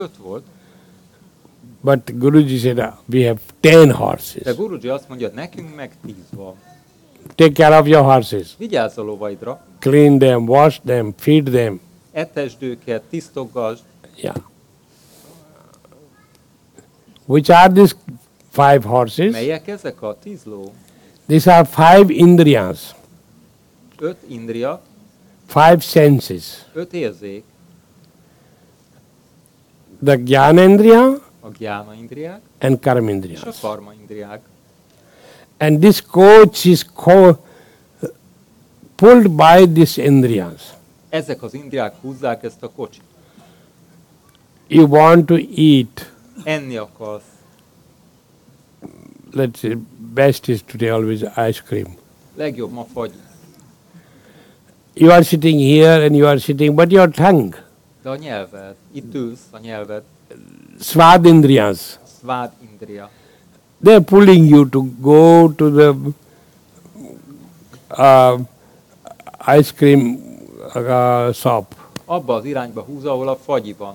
5 volt, But Guruji said, we have 10 de horses. Guruji azt mondja, nekünk meg 10 van. Take care of your horses. Vigyázz a lovaidra, Clean them, wash them, feed them. etesd őket, tisztogasd. Yeah. Which are these 5 horses? Melyek ezek a 10 ló? These are 5 indriyas, 5 indria, 5 senses. 5 érzék, The Jnanendriya a gyána indriák and és a Karmendriyas. karma indriák. And this coach is pulled by these indriyas. Ezek az indriák húzzák ezt a kocsit. You want to eat. Enni akarsz. Let's say, best is today always ice cream. Legjobb ma fagy. You are sitting here and you are sitting, but your tongue, De a nyelved, itt ülsz, a nyelved, Svadindriyas, szvád indria. they are pulling you to go to the ice cream shop Abba az irányba húz, ahol a fagyi van,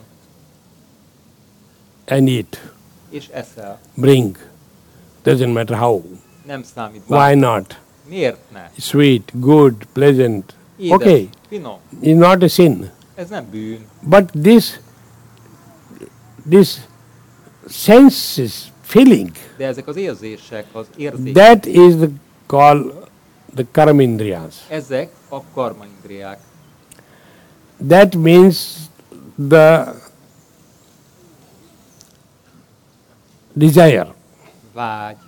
and eat. és eszel. Bring. Doesn't matter how. Nem számít Why bár. not? Miért ne? Sweet, good, pleasant. Édes, Okay, finom. it's not a sin. Ez nem bűn. But this senses, feeling, De ezek az érzések, az érzékek, that is the karmendriyas. ezek a karma indriák. That means the desire. Vágy.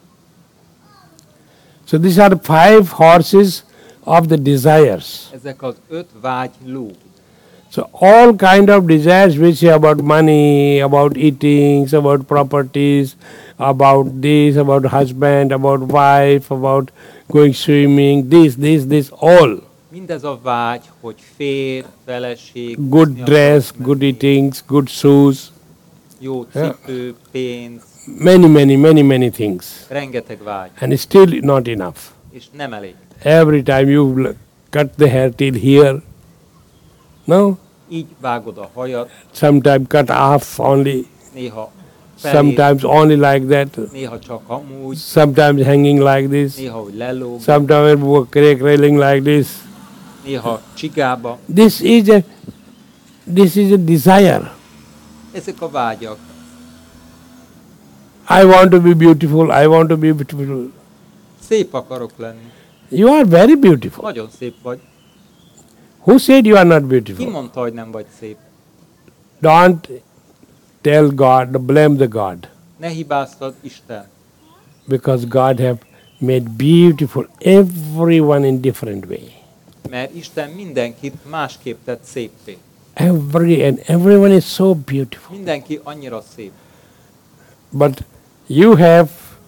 So these are 5 horses of the desires. Ezek az 5 vágy ló. So all kind of desires which say about money, about eatings, about properties, about this, about husband, about wife, about going swimming, this, all. Mindez a vágy, hogy férj, feleség, Good úszni dress, akarsz, good menni, eatings, good shoes, jó cipő, pénz, many things. rengeteg vágy, And still not enough. és nem elég. Every time you cut the hair till here, no? Így vágod a hajat, Sometimes cut off only, néha felé, sometimes only like that, néha csak amúgy, sometimes hanging like this, néha hogy lelóg, sometimes railing like this. néha csigába. This is a desire. Ezek a vágyak. I want to be beautiful, I want to be beautiful. Szép akarok lenni. You are very beautiful. Nagyon szép vagy. Who said you are not Ki beautiful? mondta, hogy nem vagy szép? Don't tell God, blame the God. Ne hibáztad Isten. Because God have made beautiful everyone in different way. Mert Isten mindenkit másképp tett széppé. Everyone is so beautiful. Mindenki annyira szép. But you have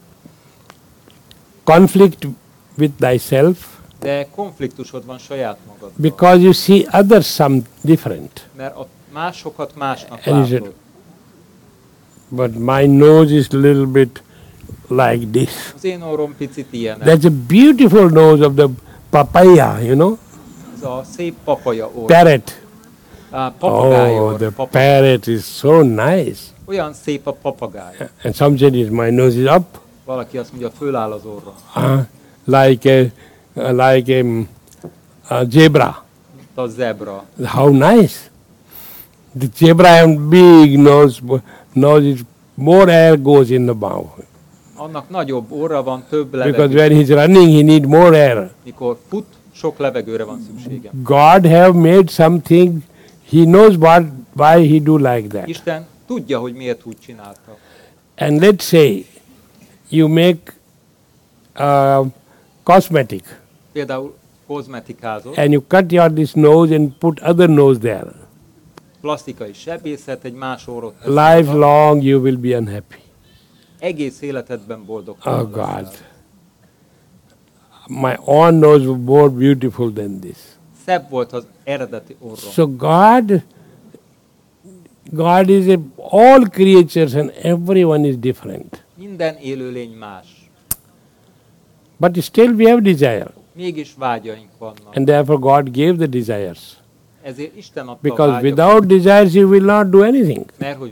conflict with thyself De konfliktusod van saját magaddal. because you see others some different. Mert a másokat másnak And you said, látod. but my nose is a little bit like this. Az én orrom picit ilyen. That's a beautiful nose of the papaya, you know, Ez a szép papaja orr. parrot. Papagáj Oh, orr. the parrot is so nice. Olyan szép a papagáj. And some said my nose is up, Valaki azt mondja, föláll az orra. like a zebra. A zebra. How nice! The zebra have big nose is more air goes in the mouth. Annak nagyobb orra van, több Because levegő. when he's running, he need more air. Mikor fut, sok levegőre van szüksége. God have made something. He knows why he do like that. Isten tudja, hogy miért úgy csinálta. And let's say you make cosmetic Például kozmetikázol, and you cut this nose and put other nose there. plastikai sebészet, egy más orrot tesz oda. Lifelong you will be unhappy. Egész életedben boldog. Oh God. My own nose was more beautiful than this. Szebb volt az eredeti orrom. So God is all creatures and everyone is different. Minden élőlény más. But still we have desire. Mégis vágyaink vannak. And therefore God gave the desires. Ezért Isten adta a Because vágyakat. without desires you will not do anything. Mert hogy